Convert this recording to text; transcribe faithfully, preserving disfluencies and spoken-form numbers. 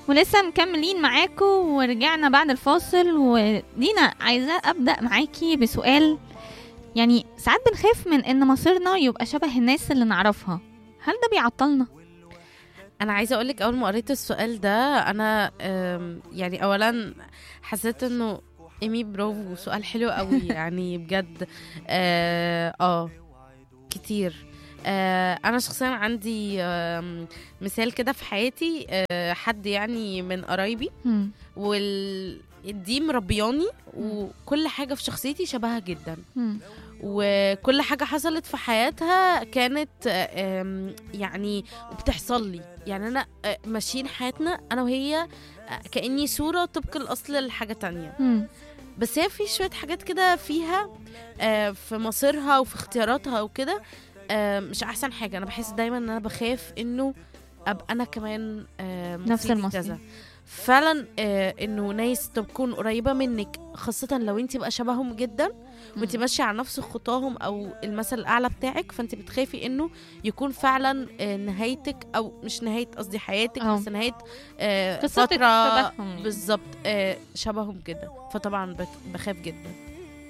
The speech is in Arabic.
ولسه مكملين معاكم ورجعنا بعد الفاصل. ودينا عايزة أبدأ معاكي بسؤال. يعني ساعات بنخاف من إن مصيرنا يبقى شبه الناس اللي نعرفها، هل ده بيعطلنا؟ انا عايزه اقول لك، اول ما قريت السؤال ده انا أم، يعني اولا حسيت انه ايمي برافو، سؤال حلو قوي يعني بجد. اه, آه كتير. آه انا شخصيا عندي آم، مثال كده في حياتي. آه حد يعني من قرايبي، مم. وال دي مربياني، مم. وكل حاجه في شخصيتي شبهها جدا، مم. وكل حاجة حصلت في حياتها كانت آم، يعني وبتحصل لي. يعني أنا آه، ماشيين حياتنا أنا وهي آه، كأني صورة طبق الأصل لحاجة تانية. مم. بس هي في شوية حاجات كده فيها آه، في مصيرها وفي اختياراتها وكده آه، مش أحسن حاجة. أنا بحس دايما إن أنا بخاف إنه أبقى أنا كمان آه، نفس مصيري المصير. كذا. فعلا آه، انه ناس تكون قريبه منك، خاصه لو انت بقى شبههم جدا وانت مم. ماشيه على نفس خطاهم او المثل الاعلى بتاعك، فانت بتخافي انه يكون فعلا آه، نهايتك، او مش نهايه قصدي حياتك، اه بس نهايه آه، قصتك فتره شبههم يعني. بالظبط آه، شبههم جدا. فطبعا بك- بخاف جدا.